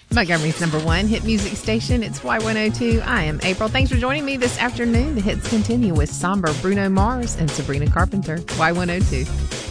Montgomery's number one hit music station. It's Y102. I am April. Thanks for joining me this afternoon. The hits continue with Somber, Bruno Mars, and Sabrina Carpenter. Y102.